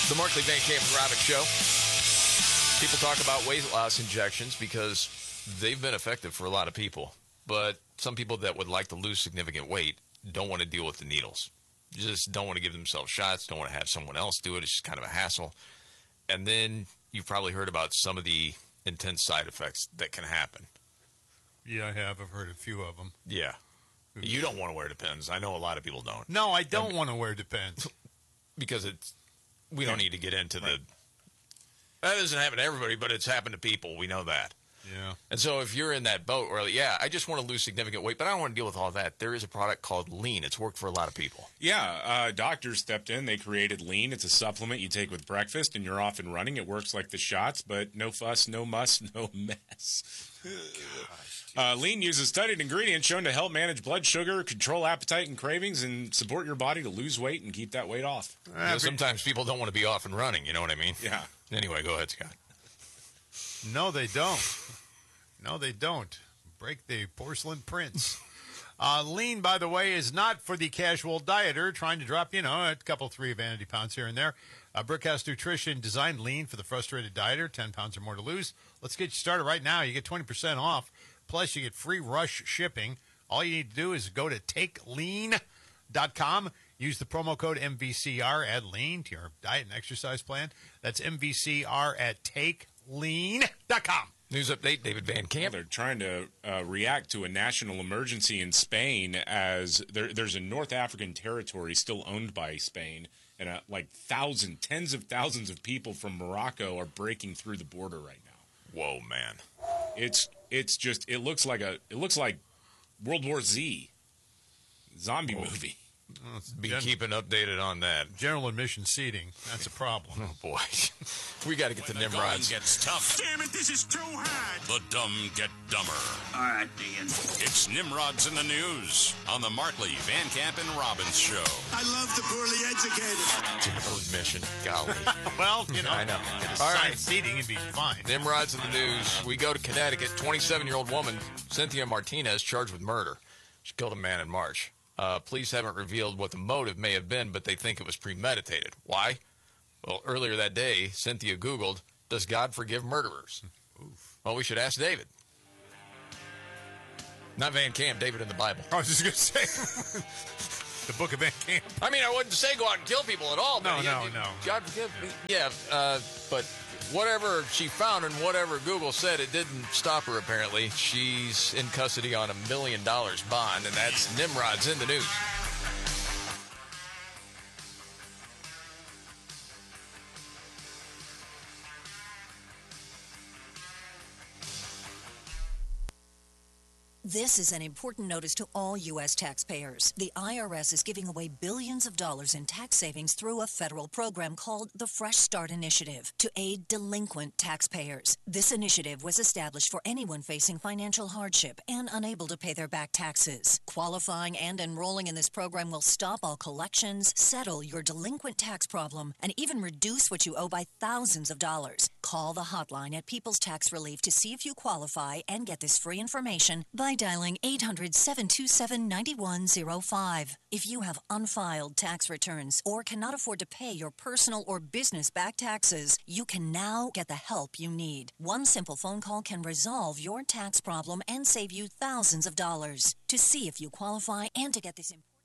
The Markley, Van Camp, and Robbins Show. People talk about weight loss injections because they've been effective for a lot of people. But some people that would like to lose significant weight don't want to deal with the needles. Just don't want to give themselves shots, don't want to have someone else do it. It's just kind of a hassle. And then you've probably heard about some of the intense side effects that can happen. Yeah, I have. I've heard a few of them. Yeah. You don't want to wear Depends. I know a lot of people don't. No, I don't want to wear Depends. Because we don't need to get into the... That doesn't happen to everybody, but it's happened to people. We know that. Yeah. And so if you're in that boat where, I just want to lose significant weight, but I don't want to deal with all that, there is a product called Lean. It's worked for a lot of people. Yeah, doctors stepped in. They created Lean. It's a supplement you take with breakfast, and you're off and running. It works like the shots, but no fuss, no muss, no mess. Lean uses studied ingredients shown to help manage blood sugar, control appetite and cravings, and support your body to lose weight and keep that weight off. Sometimes people don't want to be off and running, you know what I mean? Yeah. Anyway, go ahead, Scott. No, they don't. No, they don't. Break the porcelain prince. Lean, by the way, is not for the casual dieter trying to drop, a couple, 3 vanity pounds here and there. Brickhouse Nutrition designed Lean for the frustrated dieter, 10 pounds or more to lose. Let's get you started right now. You get 20% off. Plus, you get free rush shipping. All you need to do is go to takelean.com. Use the promo code MVCR. Add Lean to your diet and exercise plan. That's MVCR at takelean.com. News update, David Van Camp. They're trying to react to a national emergency in Spain as there's a North African territory still owned by Spain, and tens of thousands of people from Morocco are breaking through the border right now. Whoa, man! It looks like World War Z zombie movie. Be keeping updated on that. General admission seating. That's a problem. Oh, boy. We got to get to Nimrods. The going gets tough. Damn it, this is too hard. The dumb get dumber. All right, Ian. It's Nimrods in the News on the Markley, Van Camp, and Robbins Show. I love the poorly educated. General admission. Golly. Well, I know. All right. Seating would be fine. Nimrods in the News. We go to Connecticut. 27-year-old woman, Cynthia Martinez, charged with murder. She killed a man in March. Police haven't revealed what the motive may have been, but they think it was premeditated. Why? Well, earlier that day, Cynthia Googled, does God forgive murderers? Oof. Well, we should ask David. Not Van Camp, David in the Bible. I was just going to say, the book of Van Camp. I mean, I wouldn't say go out and kill people at all. No. God forgive me. Yeah, but whatever she found and whatever Google said, it didn't stop her, apparently. She's in custody on $1 million bond, and that's Nimrod's in the News. This is an important notice to all U.S. taxpayers. The IRS is giving away billions of dollars in tax savings through a federal program called the Fresh Start Initiative to aid delinquent taxpayers. This initiative was established for anyone facing financial hardship and unable to pay their back taxes. Qualifying and enrolling in this program will stop all collections, settle your delinquent tax problem, and even reduce what you owe by thousands of dollars. Call the hotline at People's Tax Relief to see if you qualify and get this free information by dialing 800-727-9105. If you have unfiled tax returns or cannot afford to pay your personal or business back taxes, you can now get the help you need. One simple phone call can resolve your tax problem and save you thousands of dollars. To see if you qualify and to get this important